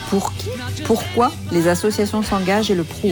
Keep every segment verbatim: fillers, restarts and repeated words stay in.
Pour qui ? Pourquoi les associations s'engagent et le prouvent ?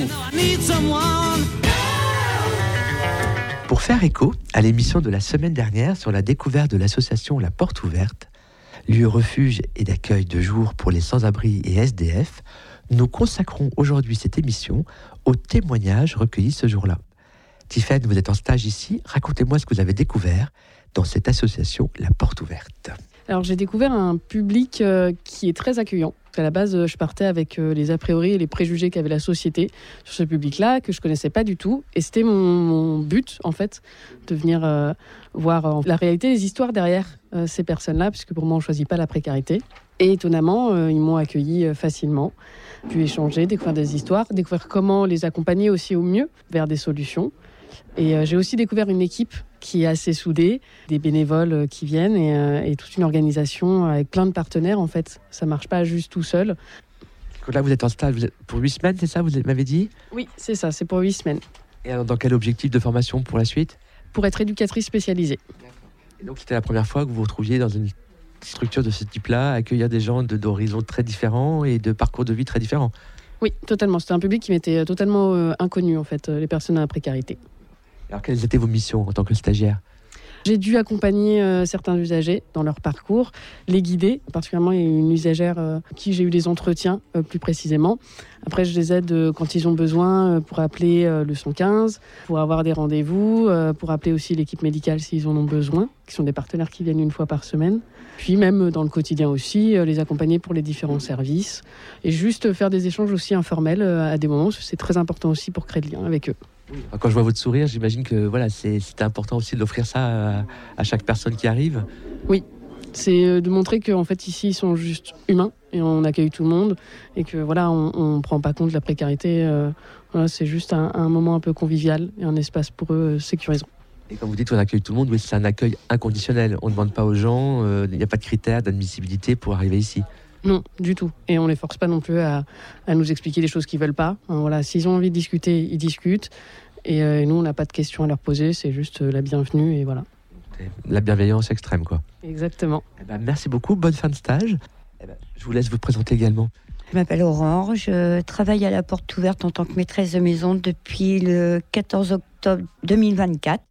Pour faire écho à l'émission de la semaine dernière sur la découverte de l'association La Porte Ouverte, lieu refuge et d'accueil de jour pour les sans-abri et S D F, nous consacrons aujourd'hui cette émission aux témoignages recueillis ce jour-là. Tiffaine, vous êtes en stage ici, racontez-moi ce que vous avez découvert dans cette association La Porte Ouverte. Alors j'ai découvert un public euh, qui est très accueillant. À la base, je partais avec euh, les a priori et les préjugés qu'avait la société sur ce public-là, que je connaissais pas du tout. Et c'était mon, mon but, en fait, de venir euh, voir euh, la réalité, les histoires derrière euh, ces personnes-là, puisque pour moi, on choisit pas la précarité. Et étonnamment, euh, ils m'ont accueilli euh, facilement, puis échanger, découvrir des histoires, découvrir comment les accompagner aussi au mieux vers des solutions. Et euh, j'ai aussi découvert une équipe qui est assez soudée, des bénévoles euh, qui viennent et, euh, et toute une organisation avec plein de partenaires en fait. Ça marche pas juste tout seul. Là, vous êtes en stage vous êtes pour huit semaines, c'est ça, vous m'avez dit ? Oui, c'est ça, c'est pour huit semaines. Et alors, dans quel objectif de formation pour la suite ? Pour être éducatrice spécialisée. Et donc, c'était la première fois que vous vous retrouviez dans une structure de ce type-là, accueillir des gens de, d'horizons très différents et de parcours de vie très différents ? Oui, totalement. C'était un public qui m'était totalement euh, inconnu en fait, euh, les personnes à la précarité. Alors, quelles étaient vos missions en tant que stagiaire ? J'ai dû accompagner euh, certains usagers dans leur parcours, les guider. Particulièrement, il y a une usagère euh, qui j'ai eu des entretiens euh, plus précisément. Après, je les aide euh, quand ils ont besoin euh, pour appeler euh, le cent quinze, pour avoir des rendez-vous, euh, pour appeler aussi l'équipe médicale s'ils en ont besoin, qui sont des partenaires qui viennent une fois par semaine. Puis même dans le quotidien aussi, euh, les accompagner pour les différents services. Et juste faire des échanges aussi informels euh, à des moments, parce que c'est très important aussi pour créer le lien avec eux. Quand je vois votre sourire, j'imagine que voilà, c'est, c'est important aussi d'offrir ça à, à chaque personne qui arrive. Oui, c'est de montrer qu'en fait ici ils sont juste humains et on accueille tout le monde et que voilà, on ne prend pas compte de la précarité. Euh, voilà, c'est juste un, un moment un peu convivial et un espace pour eux sécurisant. Et quand vous dites qu'on accueille tout le monde, oui, c'est un accueil inconditionnel. On ne demande pas aux gens, il euh, n'y a pas de critères d'admissibilité pour arriver ici. Non, du tout. Et on ne les force pas non plus à, à nous expliquer des choses qu'ils ne veulent pas. Enfin, voilà, s'ils ont envie de discuter, ils discutent. Et euh, nous, on n'a pas de questions à leur poser, c'est juste euh, la bienvenue et voilà. La bienveillance extrême, quoi. Exactement. Eh ben, merci beaucoup, bonne fin de stage. Eh ben, je vous laisse vous présenter également. Je m'appelle Aurore, je travaille à la Porte Ouverte en tant que maîtresse de maison depuis le quatorze octobre deux mille vingt-quatre.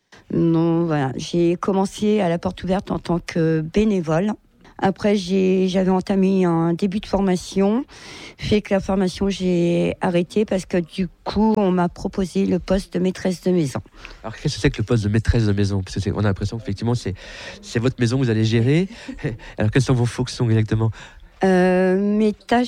Non, voilà, j'ai commencé à la Porte Ouverte en tant que bénévole. Après, j'ai, j'avais entamé un début de formation, fait que la formation, j'ai arrêté parce que du coup, on m'a proposé le poste de maîtresse de maison. Alors, qu'est-ce que c'est que le poste de maîtresse de maison ? Parce qu'on a l'impression qu'effectivement, c'est, c'est votre maison que vous allez gérer. Alors, quelles sont vos fonctions exactement ? Euh, mes tâches